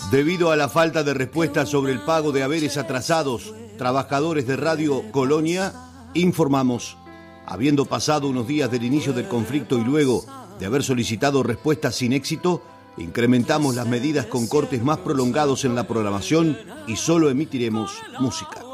Debido a la falta de respuesta sobre el pago de haberes atrasados, trabajadores de Radio Colonia, informamos, habiendo pasado unos días del inicio del conflicto y luego de haber solicitado respuestas sin éxito, incrementamos las medidas con cortes más prolongados en la programación y solo emitiremos música.